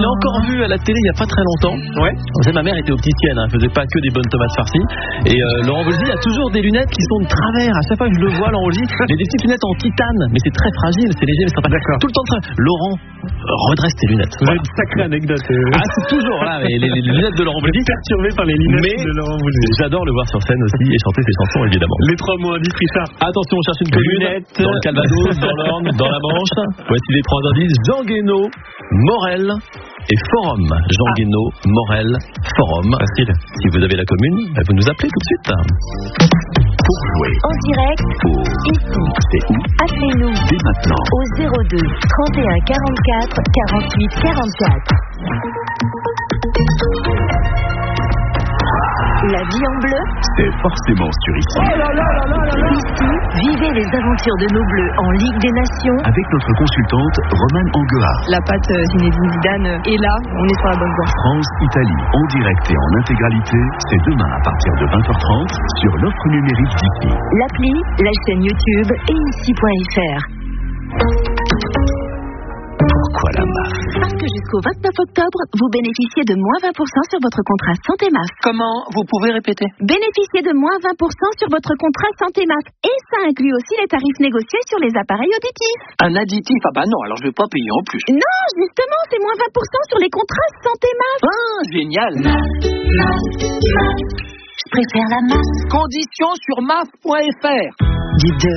l'ai encore vu à la télé il n'y a pas très longtemps. Ouais. Vous savez, ma mère était opticienne, elle faisait pas que des bonnes tomates farcies. Et Laurent Voulzy a toujours des lunettes qui sont de travers. À chaque fois que je le vois, Laurent Voulzy, il a des petites lunettes en titane, mais c'est très fragile, c'est léger, mais c'est pas D'accord. tout le temps de travers. Laurent, redresse tes lunettes. Vous avez une sacrée anecdote. Ah, c'est toujours là, les lunettes de Laurent Voulzy. Perturbé par les lunettes de Laurent Voulzy. J'adore le voir sur scène aussi et chanter ses chansons, évidemment. Les 3 mots indices, Richard. Attention, on cherche une commune. Lunettes. Dans le Calvados, dans l'Orne, dans la Manche. Voici les 3 indices. Jean Guénaud, Morel et Forum. Jean Guénaud, Morel, Forum. Facile. Si vous avez la commune, vous nous appelez tout de suite. Pour jouer En direct, ici. c'est où Appelez-nous dès maintenant. au 02 31 44 48 44. La vie en bleu, C'est forcément sur ici. ici, vivez les aventures de nos bleus en Ligue des Nations. Avec notre consultante Romane Anguard. La patte Zinedine Zidane est là, on est sur la bonne voie. France-Italie en direct et en intégralité, c'est demain à partir de 20h30 sur l'offre numérique d'ici. L'appli, la chaîne YouTube et ici.fr. Pourquoi la MAF? Parce que jusqu'au 29 octobre, vous bénéficiez de moins 20% sur votre contrat Santé MAF. Comment? Vous pouvez répéter? Bénéficiez de moins 20% sur votre contrat Santé MAF. Et ça inclut aussi les tarifs négociés sur les appareils auditifs. Un additif? Ah bah non, alors je vais pas payer en plus. Non, justement, c'est moins 20% sur les contrats Santé MAF. Ah, génial. Je préfère la MAF. Conditions sur maf.fr. Du 2